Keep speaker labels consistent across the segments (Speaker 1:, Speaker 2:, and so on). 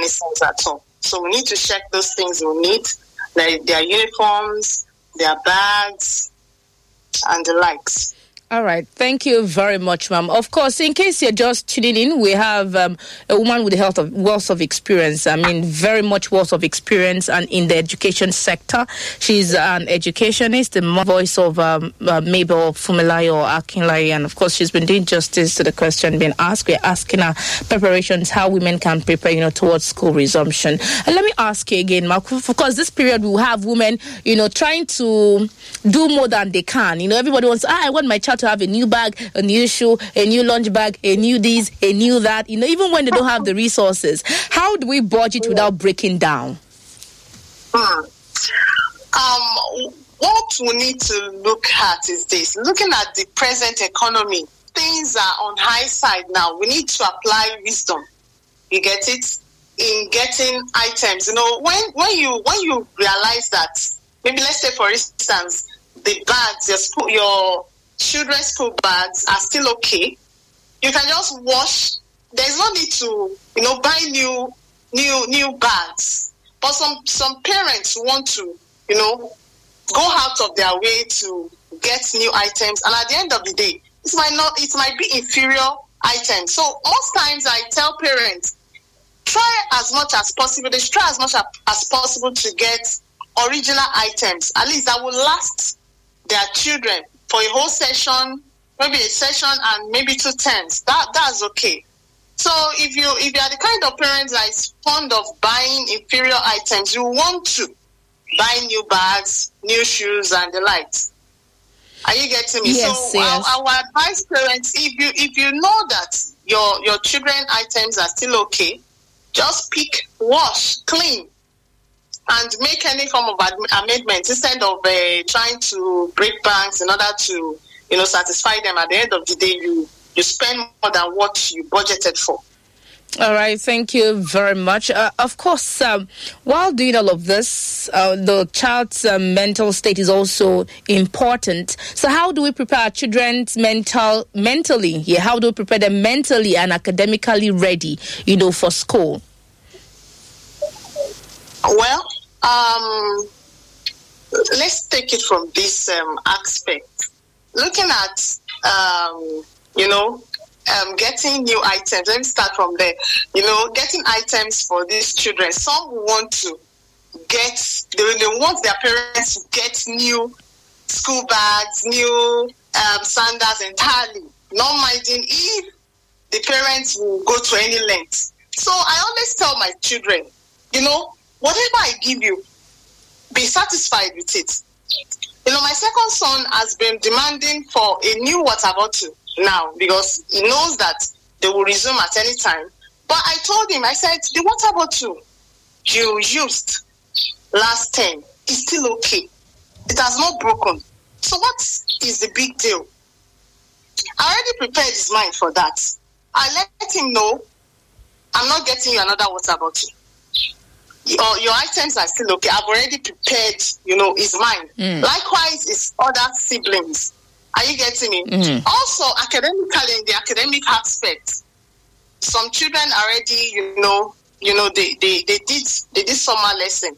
Speaker 1: any sense at all. So we need to check those things we need, like their uniforms, their bags, and the likes.
Speaker 2: All right. Thank you very much, ma'am. Of course, in case you're just tuning in, we have a woman with wealth of experience. I mean, very much wealth of experience and in the education sector. She's an educationist, the voice of Mabel Funmilayo Akinlaye. And of course, she's been doing justice to the question being asked. We're asking her preparations, how women can prepare, towards school resumption. And let me ask you again, ma'am, because this period we will have women, trying to do more than they can. Everybody wants, I want my child to have a new bag, a new shoe, a new lunch bag, a new this, a new that, even when they don't have the resources. How do we budget without breaking down?
Speaker 1: What we need to look at is this. Looking at the present economy, things are on high side now. We need to apply wisdom. You get it? In getting items. When you realize that, maybe let's say for instance, the bags, your children's school bags are still okay, you can just wash. There's no need to, buy new bags. But some parents want to, go out of their way to get new items, and at the end of the day, it might be inferior items. So most times I tell parents, try as much as possible. They should try as much as possible to get original items, at least that will last their children for a whole session, maybe a session and maybe 2 terms. That's okay. So if you are the kind of parents that is fond of buying inferior items, you want to buy new bags, new shoes, and the likes. Are you getting me?
Speaker 2: Yes,
Speaker 1: so
Speaker 2: yes.
Speaker 1: Our advice, parents, if you know that your children items are still okay, just pick, wash, clean, and make any form of amendment instead of trying to break banks in order to, satisfy them. At the end of the day, you spend more than what you budgeted for.
Speaker 2: All right, thank you very much. Of course, while doing all of this, the child's mental state is also important. So how do we prepare our children mentally? Yeah, how do we prepare them mentally and academically ready, for school?
Speaker 1: Well, let's take it from this aspect. Looking at, getting new items. Let me start from there. Getting items for these children. Some want to they want their parents to get new school bags, new sandals entirely, not minding if the parents will go to any length. So I always tell my children, whatever I give you, be satisfied with it. My second son has been demanding for a new water bottle now because he knows that they will resume at any time. But I told him, I said, the water bottle you used last term is still okay. It has not broken. So what is the big deal? I already prepared his mind for that. I let him know, I'm not getting you another water bottle. Your items are still okay. I've already prepared, his mind. Likewise, his other siblings. Are you getting me? Mm-hmm. Also, academically, in the academic aspect, some children already, they did summer lesson.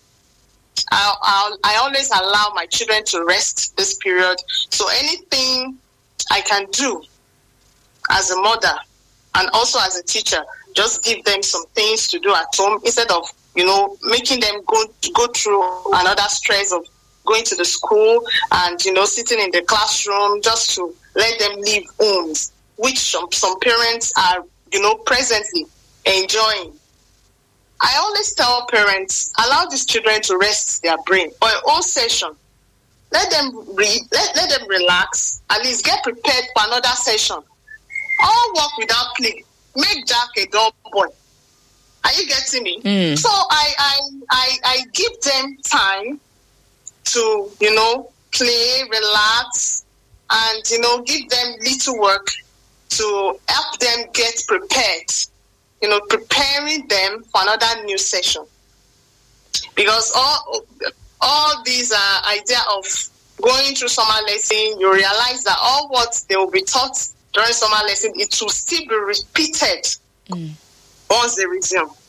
Speaker 1: I always allow my children to rest this period. So anything I can do as a mother and also as a teacher, just give them some things to do at home instead of, making them go through another stress of going to the school and, sitting in the classroom just to let them leave homes, which some parents are, presently enjoying. I always tell parents, allow these children to rest their brain for a whole session. Let them read, let them relax, at least get prepared for another session. All work without play. Make Jack a dull boy. Are you getting me? Mm. So I give them time to, play, relax, and, give them little work to help them get prepared, preparing them for another new session. Because all these idea of going through summer lesson, you realize that all what they will be taught during summer lesson, it will still be repeated once they resume.